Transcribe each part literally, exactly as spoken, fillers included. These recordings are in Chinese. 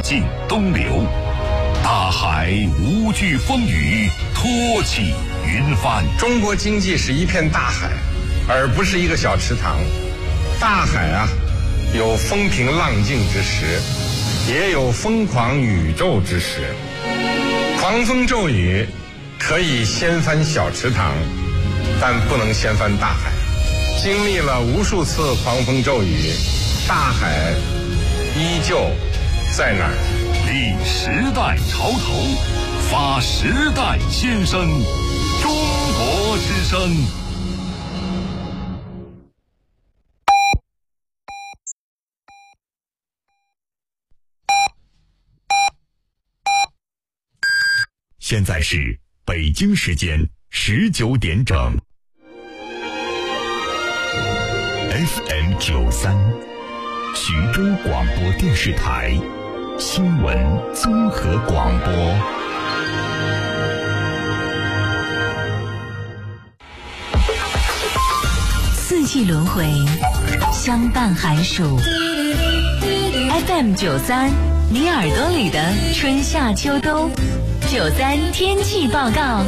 尽东流。大海无惧风雨，托起云帆。 中国经济是一片大海，而不是一个小池塘。大海啊，有风平浪静之时，也有疯狂宇宙之时。狂风骤雨可以掀翻小池塘，但不能掀翻大海。经历了无数次狂风骤雨，大海依旧在那儿。 立时代潮头，发时代先声，中国之声。现在是北京时间十九点整。F M 九三，徐州广播电视台新闻综合广播。 四季轮回，相伴寒暑。F M 九三，你耳朵里的春夏秋冬。九三天气报告，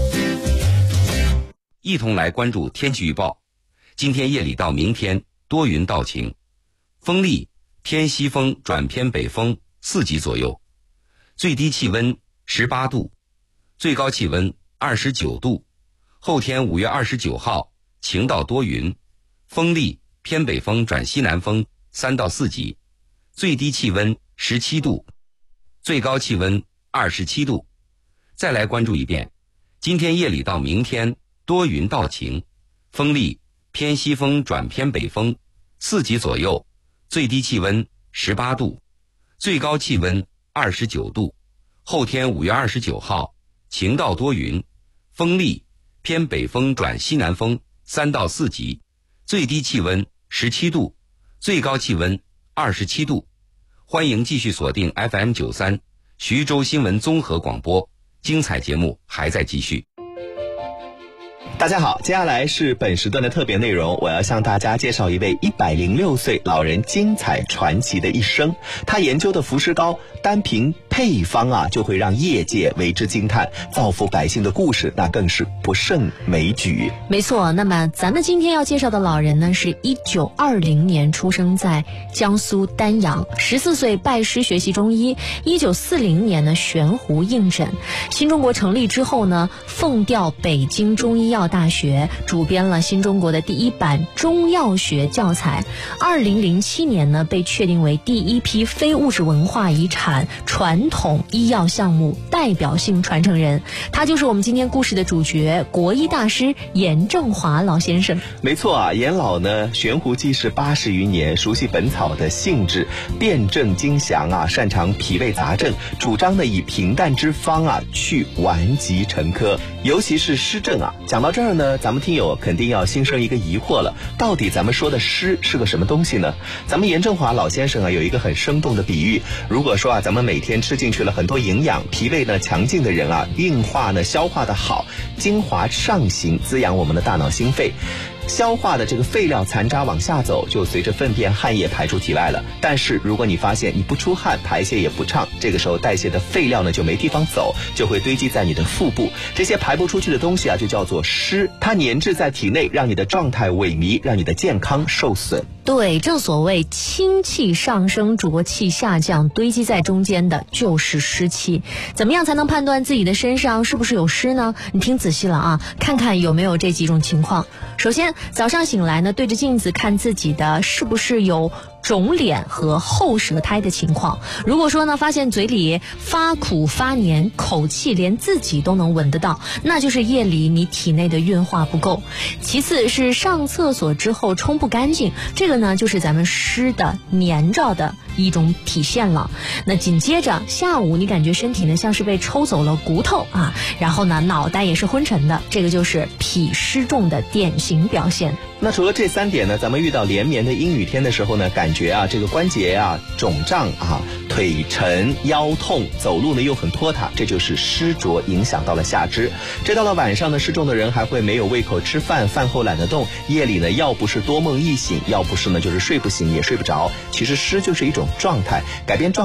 一同来关注天气预报。今天夜里到明天多云到晴，风力偏西风转偏北风四级左右，最低气温十八度，最高气温二十九度。后天五月二十九号晴到多云，风力偏北风转西南风三到四级，最低气温十七度，最高气温二十七度。再来关注一遍，今天夜里到明天多云到晴，风力偏西风转偏北风四级左右，最低气温十八度，最高气温二十九度。后天五月二十九号晴到多云，风力偏北风转西南风三到四级，最低气温十七度，最高气温二十七度。欢迎继续锁定 F M 九三 徐州新闻综合广播，精彩节目还在继续。 大家好，接下来是本时段的特别内容，我要向大家介绍一位一百零六岁老人精彩传奇的一生。他研究的服饰膏单凭配方啊，就会让业界为之惊叹，造福百姓的故事那更是不胜枚举。 没错，那么咱们今天要介绍的老人呢，是一九二零年出生在江苏丹阳，十四岁拜师学习中医，一九四零年呢悬壶应诊。新中国成立之后呢，奉调北京中医药大学，主编了新中国的第一版中药学教材。二零零七年呢，被确定为第一批非物质文化遗产传统医药项目代表性传承人。他就是我们今天故事的主角，国医大师严正华老先生。 没错啊，严老呢悬壶济世八十余年，熟悉本草的性质，辨证精详啊，擅长脾胃杂症，主张呢以平淡之方啊去顽疾陈疴，尤其是湿症啊。讲到这儿呢，咱们听友肯定要心生一个疑惑了，到底咱们说的湿是个什么东西呢？咱们严正华老先生啊有一个很生动的比喻，如果说啊咱们每天吃进去了很多营养，脾胃呢强劲的人啊，运化呢消化的好，精华上行，滋养我们的大脑心肺，消化的这个废料残渣往下走，就随着粪便汗液排出体外了。但是如果你发现你不出汗，排泄也不畅，这个时候代谢的废料呢就没地方走，就会堆积在你的腹部，这些排不出去的东西啊就叫做湿，它粘滞在体内，让你的状态萎靡，让你的健康受损。 对，正所谓清气上升，浊气下降，堆积在中间的就是湿气。怎么样才能判断自己的身上是不是有湿呢？你听仔细了啊，看看有没有这几种情况。首先，早上醒来呢，对着镜子看自己的是不是有肿脸和厚舌苔的情况。如果说呢，发现嘴里发苦发黏，口气连自己都能闻得到，那就是夜里你体内的运化不够。其次是上厕所之后冲不干净，这个呢就是咱们湿的黏着的一种体现了。那紧接着下午你感觉身体呢像是被抽走了骨头啊，然后呢脑袋也是昏沉的，这个就是脾湿重的典型表现。 那除了这三点呢，咱们遇到连绵的阴雨天的时候呢，感觉啊这个关节啊肿胀啊，腿沉腰痛，走路呢又很拖沓，这就是湿浊影响到了下肢。这到了晚上呢，湿重的人还会没有胃口吃饭，饭后懒得动，夜里呢要不是多梦易醒，要不是呢就是睡不醒也睡不着。其实湿就是一种状态，改变状